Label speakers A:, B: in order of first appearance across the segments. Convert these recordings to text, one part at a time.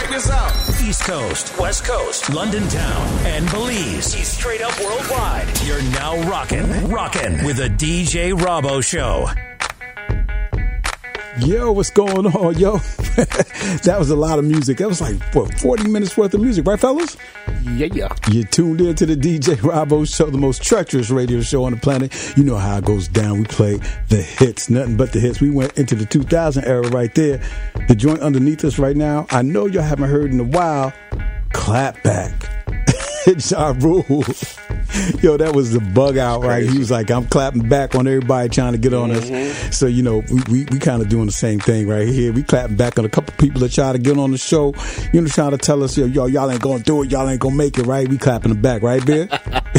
A: this out.
B: East Coast, West Coast, London town, and Belize. He's straight up worldwide. You're now rocking with the DJ Robbo Show.
C: Yo, what's going on, yo? That was a lot of music. That was like, 40 minutes worth of music, right, fellas?
D: Yeah.
C: You tuned in to the DJ Robbo Show, the most treacherous radio show on the planet. You know how it goes down. We play the hits, nothing but the hits. We went into the 2000 era right there. The joint underneath us right now, I know y'all haven't heard in a while. Clap Back. Ja Rule. Yo, that was the bug out, right? He was like, I'm clapping back on everybody trying to get on us. So, you know, we kind of doing the same thing right here. We clapping back on a couple people that try to get on the show. You know, trying to tell us, yo, y'all ain't going to do it. Y'all ain't going to make it, right? We clapping them back, right, Bear?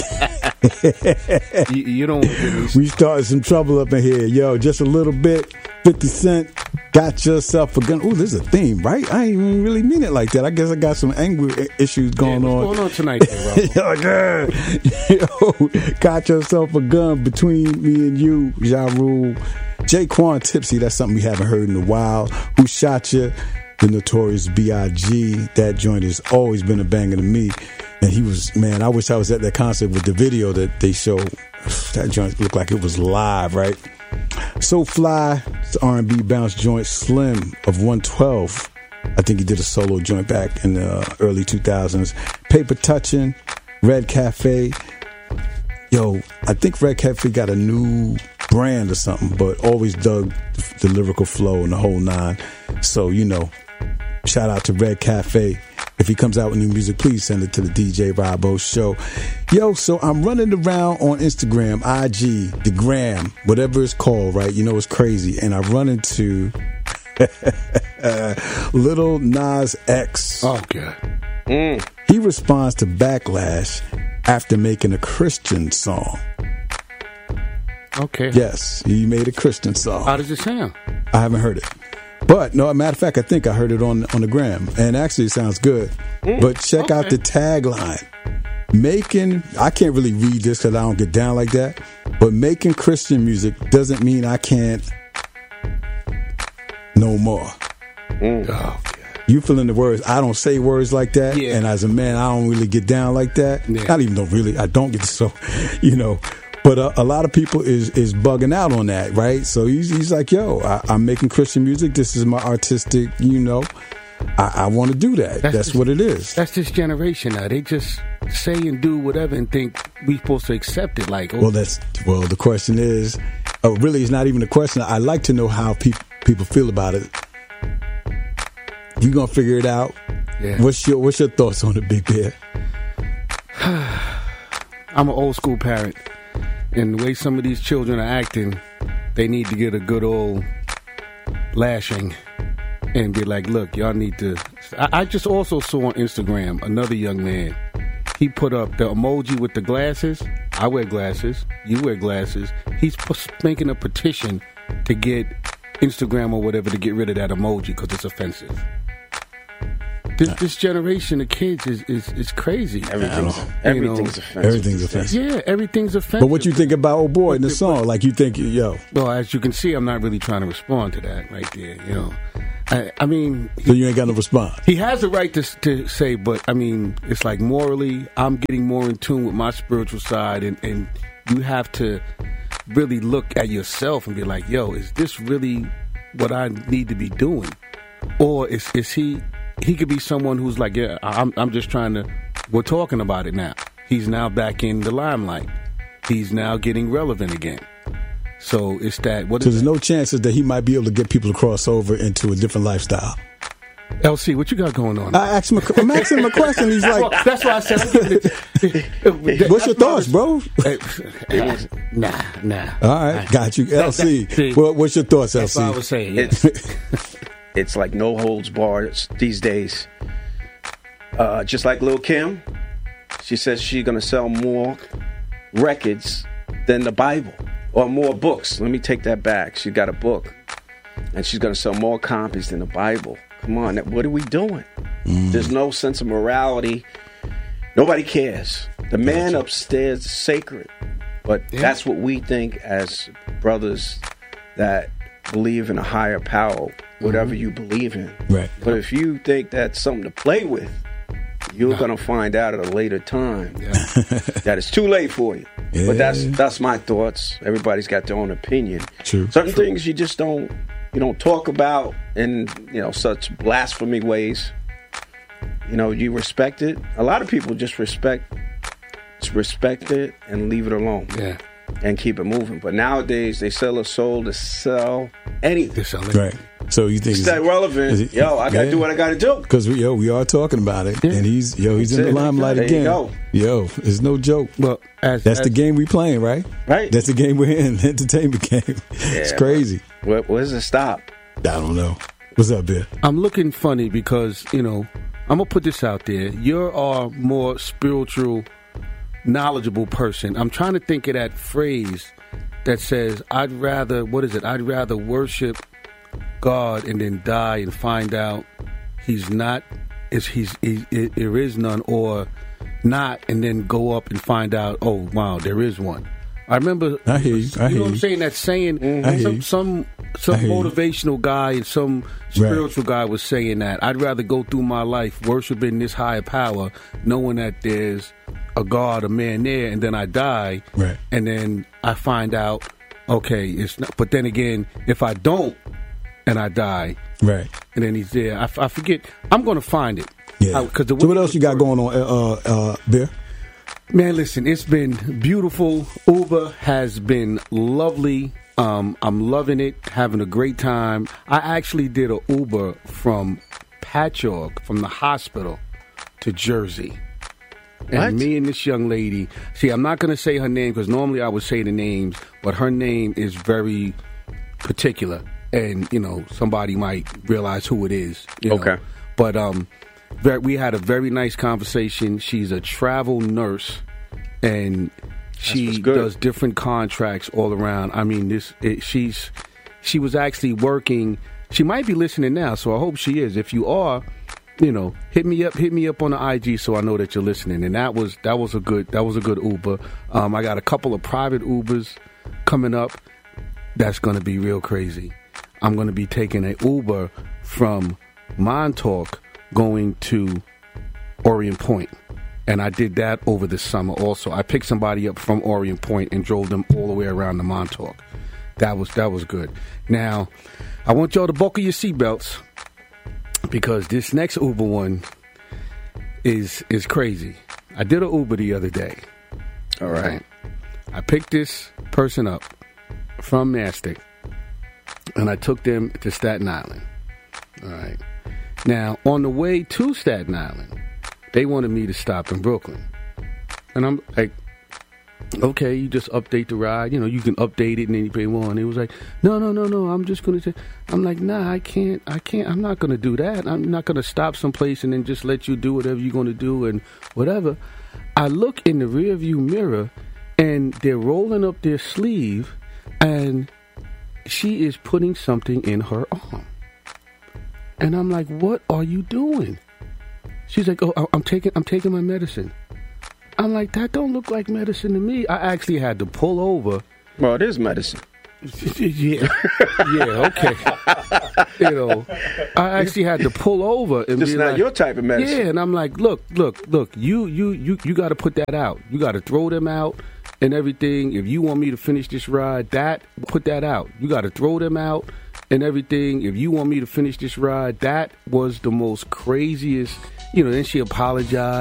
D: you don't.
C: We started some trouble up in here. Yo, just a little bit. 50 Cent, got yourself a gun. Ooh, this is a theme, right? I ain't even really mean it like that. I guess I got some anger issues going on.
D: What's going on tonight,
C: Yo, got yourself a gun between me and you, Ja Rule. Jaquan Tipsy, that's something we haven't heard in a while. Who Shot Ya? The Notorious B.I.G. That joint has always been a banger to me. And he was, man, I wish I was at that concert with the video that they showed. That joint looked like it was live, right? So Fly, it's R&B bounce joint. Slim of 112. I think he did a solo joint back in the early 2000s. Paper Touchin', Red Cafe. Yo, I think Red Cafe got a new brand or something, but always dug the lyrical flow and the whole nine. So, you know, shout out to Red Cafe. If he comes out with new music, please send it to the DJ Robbo Show. Yo, so I'm running around on Instagram, IG, the gram, whatever it's called, right? You know, it's crazy. And I run into Lil Nas X.
D: Oh, God.
C: He responds to backlash after making a Christian song.
D: Okay.
C: Yes, he made a Christian song.
D: How does it sound?
C: I haven't heard it. But, no, as a matter of fact, I think I heard it on the gram. And actually, it sounds good. But check out the tagline. I can't really read this because I don't get down like that. But making Christian music doesn't mean I can't no more.
D: Oh, God.
C: You feeling the words. I don't say words like that. Yeah. And as a man, I don't really get down like that. Yeah. Not even though really, I don't get so, you know. But a lot of people is bugging out on that, right? So he's like, yo, I'm making Christian music. This is my artistic, you know. I want to do that. That's what it is.
D: That's this generation now. They just say and do whatever and think we supposed to accept it. Like,
C: well, the question is, really, it's not even a question. I like to know how people feel about it. You gonna figure it out?
D: Yeah.
C: What's your thoughts on it, Big Bear?
D: I'm an old school parent. And the way some of these children are acting, they need to get a good old lashing and be like, look, y'all need to... I just also saw on Instagram another young man. He put up the emoji with the glasses. I wear glasses. You wear glasses. He's making a petition to get Instagram or whatever to get rid of that emoji because it's offensive. This generation of kids is crazy.
E: Everything's offensive.
C: Everything's offensive.
D: Yeah, everything's offensive.
C: But what you think about old boy in the song? Like you think, yo.
D: Well, as you can see, I'm not really trying to respond to that right there. You know, I mean.
C: So you ain't got no response.
D: He has the right to say, but I mean, it's like morally, I'm getting more in tune with my spiritual side, and you have to really look at yourself and be like, yo, is this really what I need to be doing, or is he? He could be someone who's like, yeah, I'm just trying to, we're talking about it now. He's now back in the limelight. He's now getting relevant again. So it's that. So
C: there's no chances that he might be able to get people to cross over into a different lifestyle.
D: LC, what you got going on?
C: I'm asking him a question. He's like,
D: well, that's why I said,
C: what's your thoughts, bro?
D: Nah.
C: All right, got you. LC, what's your thoughts, LC?
D: That's what I was saying. Yeah.
E: It's like no holds barred these days. Just like Lil' Kim, she says she's going to sell more records than the Bible, or more books. Let me take that back. She got a book, and she's going to sell more copies than the Bible. Come on, what are we doing? There's no sense of morality. Nobody cares. The man upstairs is sacred. But that's what we think as brothers that believe in a higher power. whatever you believe in.
C: Right.
E: But if you think that's something to play with, you're going to find out at a later time that it's too late for you.
C: Yeah.
E: But that's my thoughts. Everybody's got their own opinion.
C: True.
E: Certain things you just don't talk about in such blasphemy ways. You respect it. A lot of people just respect it and leave it alone.
D: Yeah.
E: And keep it moving. But nowadays they sell a soul to sell anything.
D: They sell it.
C: Right. So you think
E: it's that relevant? I got to do what I got to do.
C: Because we are talking about it, and he's in the limelight
E: there
C: again.
E: You go.
C: It's no joke.
D: Well,
C: that's the game we playing, right?
E: Right.
C: That's the game we're in. The entertainment game. It's crazy.
E: Where does it stop?
C: I don't know. What's up, Bill?
D: I'm looking funny because I'm gonna put this out there. You're a more spiritual, knowledgeable person. I'm trying to think of that phrase that says, I'd rather worship God and then die and find out there is none, or not, and then go up and find out, oh wow, there is one. I remember.
C: I hear you.
D: You know what I'm saying? That saying. Some motivational guy and some spiritual guy was saying that. I'd rather go through my life worshiping this higher power, knowing that there's a God, a man there, and then I die,
C: right?
D: And then I find out, okay, it's not. But then again, if I don't, and I die,
C: right?
D: And then he's there. I forget. I'm going to find it.
C: Yeah. So what else you got going on, Bear?
D: Man, listen, it's been beautiful. Uber has been lovely. I'm loving it, having a great time. I actually did an Uber from Patchogue, from the hospital to Jersey. And me and this young lady, I'm not going to say her name because normally I would say the names, but her name is very particular. And, somebody might realize who it is.
E: Okay.
D: But we had a very nice conversation. She's a travel nurse, and she does different contracts all around. I mean, she was actually working. She might be listening now, so I hope she is. If you are, hit me up on the IG so I know that you're listening. And that was a good Uber. I got a couple of private Ubers coming up. That's going to be real crazy. I'm going to be taking an Uber from Montauk going to Orient Point. And I did that over the summer also. I picked somebody up from Orient Point and drove them all the way around to Montauk. That was good. Now, I want y'all to buckle your seatbelts because this next Uber one is crazy. I did an Uber the other day.
E: All right.
D: I picked this person up from Mastic, and I took them to Staten Island. All right. Now, on the way to Staten Island, they wanted me to stop in Brooklyn. And I'm like, okay, you just update the ride. You can update it and then you pay more. And it was like, no, I'm just going to say. I'm like, nah, I can't. I'm not going to do that. I'm not going to stop someplace and then just let you do whatever you're going to do and whatever. I look in the rearview mirror and they're rolling up their sleeve and she is putting something in her arm. And I'm like, what are you doing? She's like, oh, I'm taking my medicine. I'm like, that don't look like medicine to me. I actually had to pull over.
E: Well, it is medicine.
D: Yeah, okay. I actually had to pull over and
E: just
D: be
E: not
D: like,
E: your type of medicine.
D: Yeah, and I'm like, look, you got to put that out. You got to throw them out and everything. If you want me to finish this ride, put that out. You got to throw them out and everything. If you want me to finish this ride, that was the most craziest. Then she apologized.